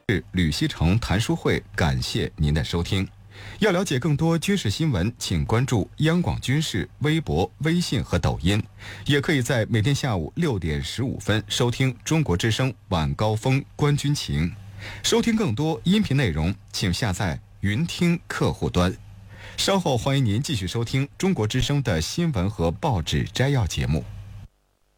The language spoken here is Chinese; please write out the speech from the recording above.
吕锡成谈书会，感谢您的收听。要了解更多军事新闻，请关注央广军事微博、微信和抖音，也可以在每天下午6点15分收听中国之声晚高峰观军情。收听更多音频内容，请下载云听客户端。稍后欢迎您继续收听中国之声的新闻和报纸摘要节目。